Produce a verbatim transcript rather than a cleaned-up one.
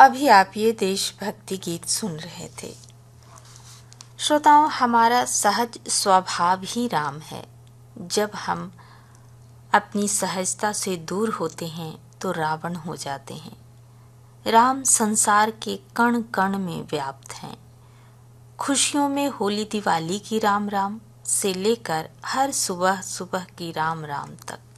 अभी आप ये देशभक्ति गीत सुन रहे थे। श्रोताओं, हमारा सहज स्वभाव ही राम है। जब हम अपनी सहजता से दूर होते हैं तो रावण हो जाते हैं। राम संसार के कण कण में व्याप्त हैं। खुशियों में होली दिवाली की राम राम से लेकर हर सुबह सुबह की राम राम तक।